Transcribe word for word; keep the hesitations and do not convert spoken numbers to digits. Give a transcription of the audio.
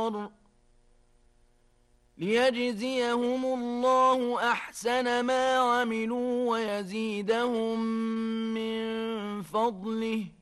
ليجزيهم الله أحسن ما عملوا ويزيدهم من فضله